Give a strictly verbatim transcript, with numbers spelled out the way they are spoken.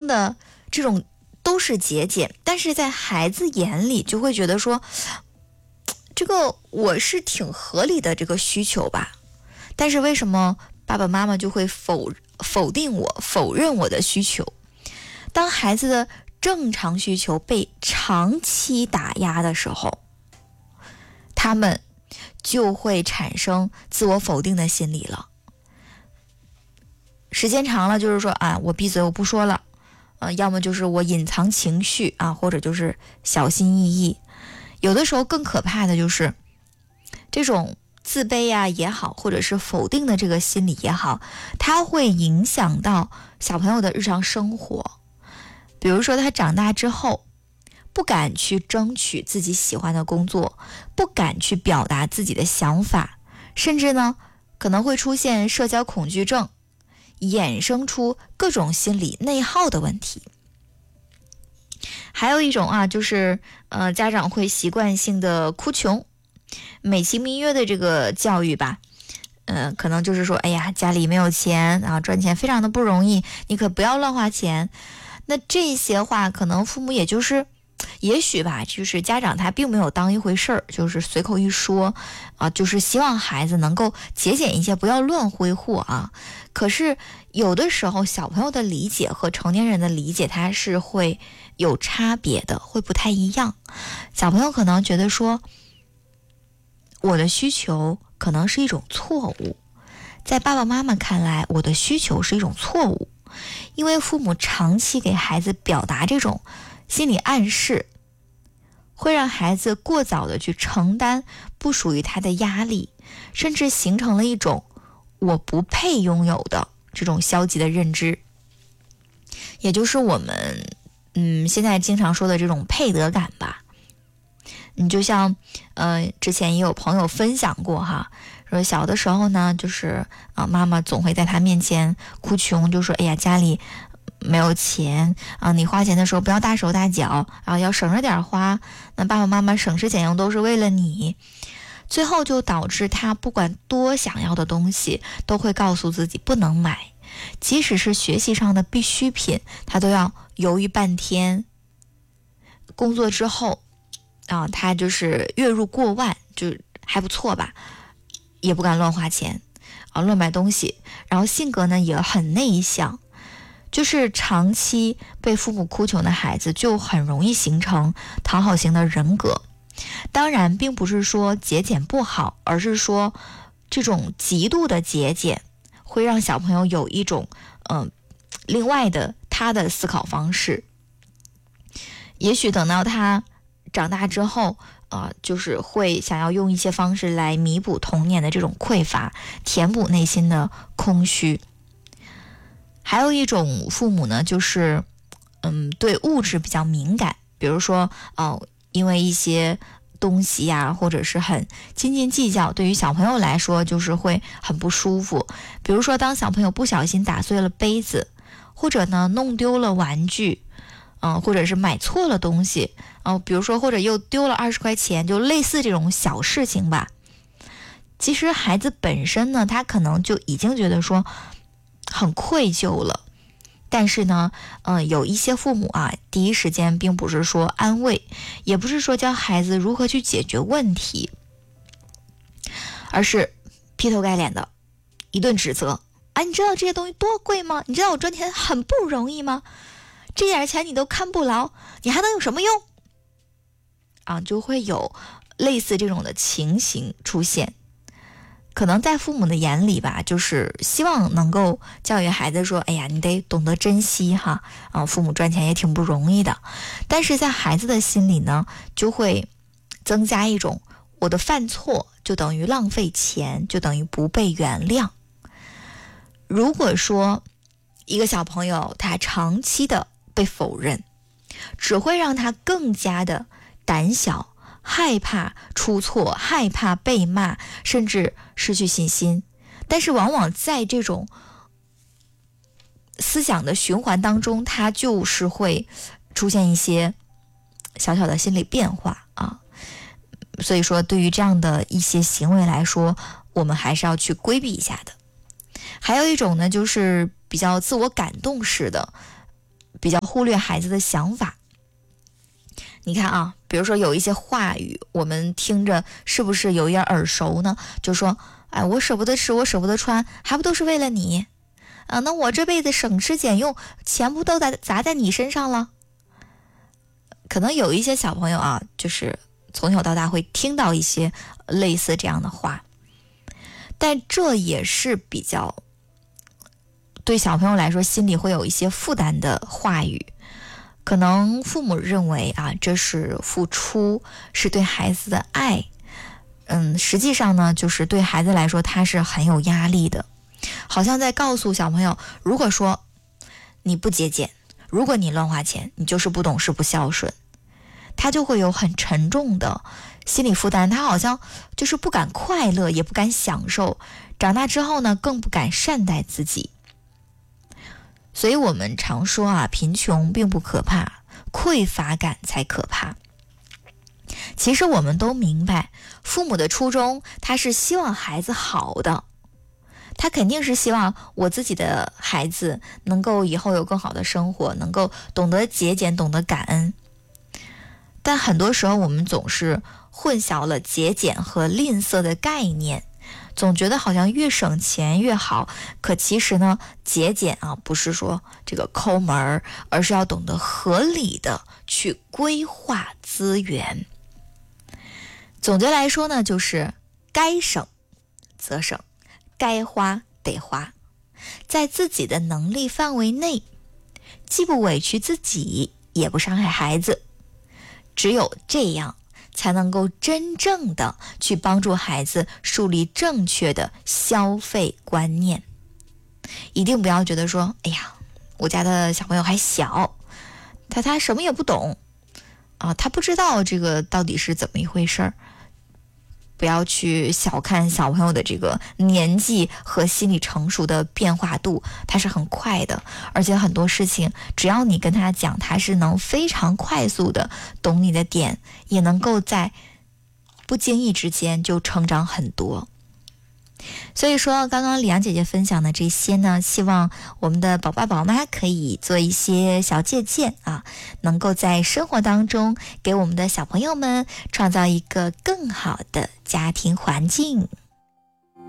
的这种都是节俭，但是在孩子眼里就会觉得说，这个我是挺合理的这个需求吧，但是为什么爸爸妈妈就会否否定我，否认我的需求？当孩子的正常需求被长期打压的时候，他们就会产生自我否定的心理了。时间长了，就是说啊，我闭嘴，我不说了，呃，要么就是我隐藏情绪啊，或者就是小心翼翼。有的时候更可怕的就是这种自卑呀、也好，或者是否定的这个心理也好，它会影响到小朋友的日常生活。比如说他长大之后不敢去争取自己喜欢的工作，不敢去表达自己的想法，甚至呢可能会出现社交恐惧症，衍生出各种心理内耗的问题。还有一种啊，就是呃，家长会习惯性的哭穷，美其名曰的这个教育吧，呃，可能就是说，哎呀，家里没有钱啊，赚钱非常的不容易，你可不要乱花钱。那这些话可能父母也就是也许吧，就是家长他并没有当一回事儿，就是随口一说啊，就是希望孩子能够节俭一些，不要乱挥霍啊。可是有的时候小朋友的理解和成年人的理解他是会有差别的，会不太一样。小朋友可能觉得说，我的需求可能是一种错误，在爸爸妈妈看来，我的需求是一种错误，因为父母长期给孩子表达这种心理暗示，会让孩子过早的去承担不属于他的压力，甚至形成了一种我不配拥有的这种消极的认知，也就是我们嗯现在经常说的这种配得感吧。你就像呃之前也有朋友分享过哈，说小的时候呢，就是啊、呃、妈妈总会在他面前哭穷，就说哎呀家里没有钱啊，你花钱的时候不要大手大脚啊，要省着点花。那爸爸妈妈省吃俭用都是为了你，最后就导致他不管多想要的东西，都会告诉自己不能买，即使是学习上的必需品，他都要犹豫半天。工作之后啊，他就是月入过万，就还不错吧，也不敢乱花钱啊，乱买东西。然后性格呢也很内向。就是长期被父母哭穷的孩子，就很容易形成讨好型的人格。当然，并不是说节俭不好，而是说这种极度的节俭会让小朋友有一种嗯、呃、另外的他的思考方式。也许等到他长大之后，呃，就是会想要用一些方式来弥补童年的这种匮乏，填补内心的空虚。还有一种父母呢，就是嗯对物质比较敏感，比如说哦、呃，因为一些东西呀，或者是很斤斤计较，对于小朋友来说就是会很不舒服。比如说当小朋友不小心打碎了杯子，或者呢弄丢了玩具，嗯、呃，或者是买错了东西，哦、呃，比如说或者又丢了二十块钱，就类似这种小事情吧。其实孩子本身呢，他可能就已经觉得说很愧疚了，但是呢，呃，有一些父母啊，第一时间并不是说安慰，也不是说教孩子如何去解决问题，而是劈头盖脸的一顿指责。啊，你知道这些东西多贵吗？你知道我赚钱很不容易吗？这点钱你都看不牢，你还能有什么用？啊，就会有类似这种的情形出现。可能在父母的眼里吧，就是希望能够教育孩子说，哎呀，你得懂得珍惜哈，啊，父母赚钱也挺不容易的。但是在孩子的心里呢，就会增加一种，我的犯错就等于浪费钱，就等于不被原谅。如果说一个小朋友他长期的被否认，只会让他更加的胆小，害怕出错，害怕被骂，甚至失去信心。但是往往在这种思想的循环当中，他就是会出现一些小小的心理变化啊。所以说对于这样的一些行为来说，我们还是要去规避一下的。还有一种呢，就是比较自我感动式的， 比较忽略孩子的想法。你看啊，比如说有一些话语，我们听着是不是有一点耳熟呢？就说，哎，我舍不得吃，我舍不得穿，还不都是为了你啊？那我这辈子省吃俭用，钱不都砸砸在你身上了？可能有一些小朋友啊，就是从小到大会听到一些类似这样的话，但这也是比较对小朋友来说心里会有一些负担的话语。可能父母认为啊，这是付出，是对孩子的爱，嗯，实际上呢，就是对孩子来说，他是很有压力的，好像在告诉小朋友，如果说你不节俭，如果你乱花钱，你就是不懂事、不孝顺，他就会有很沉重的心理负担，他好像就是不敢快乐，也不敢享受，长大之后呢，更不敢善待自己。所以我们常说啊，贫穷并不可怕，匮乏感才可怕。其实我们都明白，父母的初衷，他是希望孩子好的，他肯定是希望我自己的孩子能够以后有更好的生活，能够懂得节俭，懂得感恩。但很多时候我们总是混淆了节俭和吝啬的概念，总觉得好像越省钱越好，可其实呢，节俭啊不是说这个抠门，而是要懂得合理的去规划资源。总结来说呢，就是该省则省，该花得花，在自己的能力范围内，既不委屈自己，也不伤害孩子。只有这样，才能够真正的去帮助孩子树立正确的消费观念。一定不要觉得说，哎呀，我家的小朋友还小，他他什么也不懂啊，他不知道这个到底是怎么一回事儿。不要去小看小朋友的这个年纪和心理成熟的变化度，它是很快的，而且很多事情只要你跟他讲，他是能非常快速的懂你的点，也能够在不经意之间就成长很多。所以说刚刚李阳姐姐分享的这些呢，希望我们的宝爸宝妈可以做一些小借鉴啊，能够在生活当中给我们的小朋友们创造一个更好的家庭环境。